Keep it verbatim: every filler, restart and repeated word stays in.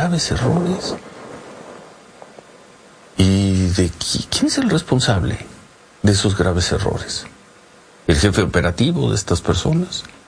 graves errores. ¿Y de qui- quién es el responsable de esos graves errores? ¿El jefe operativo de estas personas?